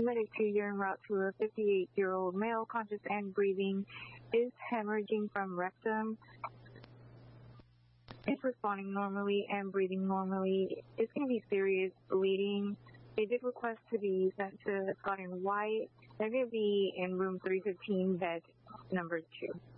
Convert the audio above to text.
paramedic to urine route to a 58-year-old male, conscious and breathing, is hemorrhaging from rectum, is responding normally and breathing normally. It's going to be serious bleeding. They did request to be sent to Scott and White. They're going to be in room 315, bed number 2.